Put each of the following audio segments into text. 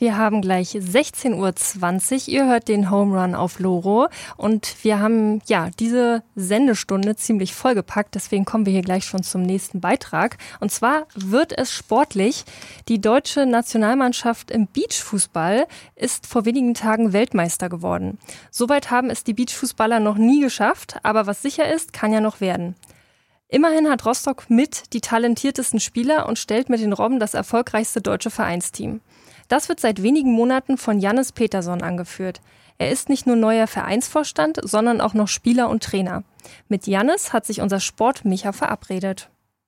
Wir haben gleich 16:20 Uhr. Ihr hört den Home Run auf Loro. Und wir haben diese Sendestunde ziemlich vollgepackt. Deswegen kommen wir hier gleich schon zum nächsten Beitrag. Und zwar wird es sportlich. Die deutsche Nationalmannschaft im Beachfußball ist vor wenigen Tagen Weltmeister geworden. Soweit haben es die Beachfußballer noch nie geschafft. Aber was sicher ist, kann ja noch werden. Immerhin hat Rostock mit die talentiertesten Spieler und stellt mit den Robben das erfolgreichste deutsche Vereinsteam. Das wird seit wenigen Monaten von Jannis Peterson angeführt. Er ist nicht nur neuer Vereinsvorstand, sondern auch noch Spieler und Trainer. Mit Jannis hat sich unser Sportmicha verabredet.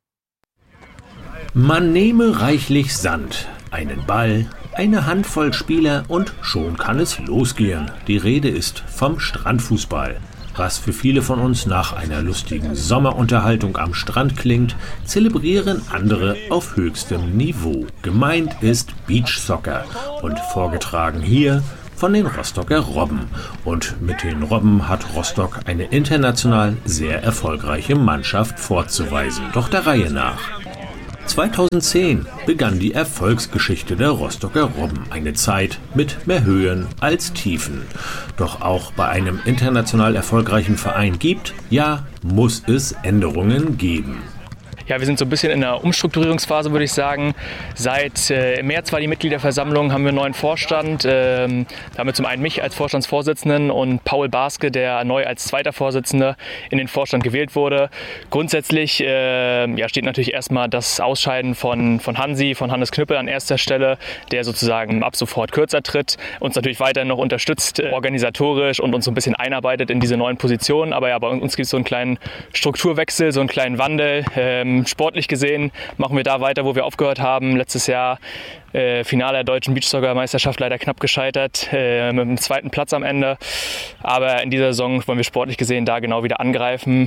Man nehme reichlich Sand, einen Ball, eine Handvoll Spieler und schon kann es losgehen. Die Rede ist vom Strandfußball. Was für viele von uns nach einer lustigen Sommerunterhaltung am Strand klingt, zelebrieren andere auf höchstem Niveau. Gemeint ist Beachsoccer und vorgetragen hier von den Rostocker Robben. Und mit den Robben hat Rostock eine international sehr erfolgreiche Mannschaft vorzuweisen. Doch der Reihe nach. 2010 begann die Erfolgsgeschichte der Rostocker Robben. Eine Zeit mit mehr Höhen als Tiefen. Doch auch bei einem international erfolgreichen Verein muss es Änderungen geben. Ja, wir sind so ein bisschen in einer Umstrukturierungsphase, würde ich sagen. Seit März war die Mitgliederversammlung, haben wir einen neuen Vorstand. Da haben wir zum einen mich als Vorstandsvorsitzenden und Paul Baske, der neu als zweiter Vorsitzender in den Vorstand gewählt wurde. Grundsätzlich steht natürlich erstmal das Ausscheiden von Hannes Knüppel an erster Stelle, der sozusagen ab sofort kürzer tritt, uns natürlich weiter noch unterstützt organisatorisch und uns so ein bisschen einarbeitet in diese neuen Positionen. Aber ja, bei uns gibt es so einen kleinen Strukturwechsel, so einen kleinen Wandel. Sportlich gesehen machen wir da weiter, wo wir aufgehört haben. Letztes Jahr Finale der deutschen Beachsoccer-Meisterschaft leider knapp gescheitert, mit dem 2. Platz am Ende. Aber in dieser Saison wollen wir sportlich gesehen da genau wieder angreifen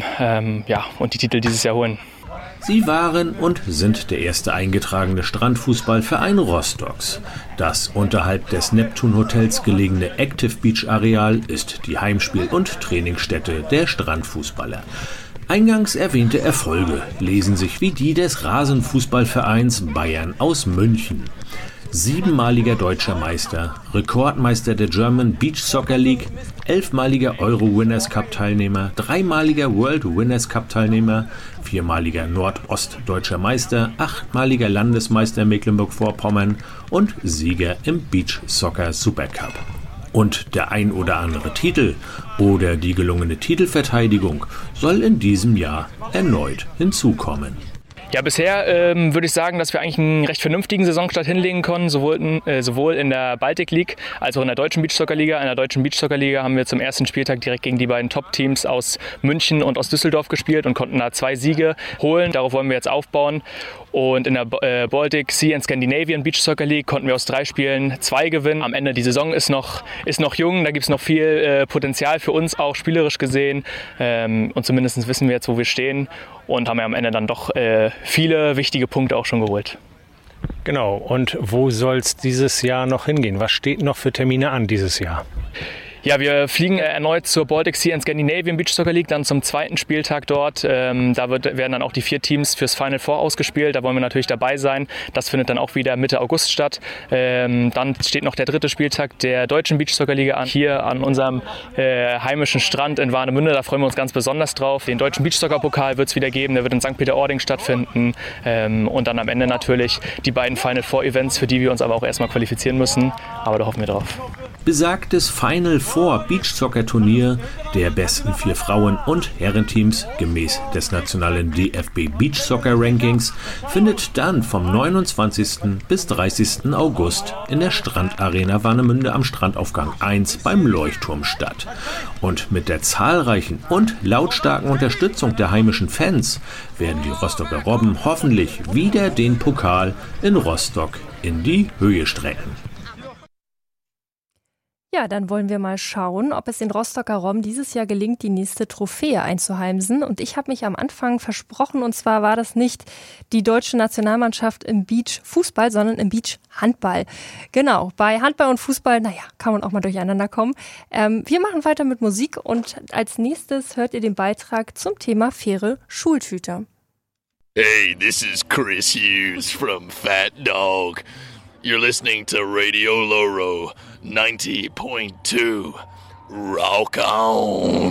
und die Titel dieses Jahr holen. Sie waren und sind der erste eingetragene Strandfußballverein Rostocks. Das unterhalb des Neptun Hotels gelegene Active Beach Areal ist die Heimspiel- und Trainingsstätte der Strandfußballer. Eingangs erwähnte Erfolge lesen sich wie die des Rasenfußballvereins Bayern aus München. 7-maliger deutscher Meister, Rekordmeister der German Beach Soccer League, 11-maliger Euro Winners Cup Teilnehmer, 3-maliger World Winners Cup Teilnehmer, 4-maliger Nordostdeutscher Meister, 8-maliger Landesmeister Mecklenburg-Vorpommern und Sieger im Beach Soccer Supercup. Und der ein oder andere Titel oder die gelungene Titelverteidigung soll in diesem Jahr erneut hinzukommen. Ja, bisher würde ich sagen, dass wir eigentlich einen recht vernünftigen Saisonstart hinlegen konnten, sowohl in der Baltic League als auch in der deutschen Beachsoccer-Liga. In der deutschen Beachsoccer-Liga haben wir zum ersten Spieltag direkt gegen die beiden Top-Teams aus München und aus Düsseldorf gespielt und konnten da 2 Siege holen. Darauf wollen wir jetzt aufbauen. Und in der Baltic Sea and Scandinavian Beach Soccer League konnten wir aus 3 Spielen 2 gewinnen. Am Ende die Saison ist noch jung, da gibt es noch viel Potenzial für uns, auch spielerisch gesehen. Und zumindest wissen wir jetzt, wo wir stehen und haben ja am Ende dann doch viele wichtige Punkte auch schon geholt. Genau, und wo soll es dieses Jahr noch hingehen? Was steht noch für Termine an dieses Jahr? Ja, wir fliegen erneut zur Baltic Sea and Scandinavian Beach Soccer League, dann zum 2. Spieltag dort. Da werden dann auch die 4 Teams fürs Final Four ausgespielt. Da wollen wir natürlich dabei sein. Das findet dann auch wieder Mitte August statt. Dann steht noch der 3. Spieltag der deutschen Beach Soccer Liga an, hier an unserem heimischen Strand in Warnemünde. Da freuen wir uns ganz besonders drauf. Den deutschen Beach Soccer Pokal wird es wieder geben. Der wird in St. Peter-Ording stattfinden. Und dann am Ende natürlich die beiden Final Four Events, für die wir uns aber auch erstmal qualifizieren müssen. Aber da hoffen wir drauf. Besagtes Final Four Beachsoccer-Turnier der besten 4 Frauen- und Herrenteams gemäß des nationalen DFB Beachsoccer Rankings findet dann vom 29. bis 30. August in der Strandarena Warnemünde am Strandaufgang 1 beim Leuchtturm statt. Und mit der zahlreichen und lautstarken Unterstützung der heimischen Fans werden die Rostocker Robben hoffentlich wieder den Pokal in Rostock in die Höhe strecken. Ja, dann wollen wir mal schauen, ob es den Rostocker Robben dieses Jahr gelingt, die nächste Trophäe einzuheimsen. Und ich habe mich am Anfang versprochen, und zwar war das nicht die deutsche Nationalmannschaft im Beach-Fußball, sondern im Beach-Handball. Genau, bei Handball und Fußball, kann man auch mal durcheinander kommen. Wir machen weiter mit Musik und als nächstes hört ihr den Beitrag zum Thema faire Schultüte. Hey, this is Chris Hughes from Fat Dog. You're listening to Radio Loro 90.2. Rock on!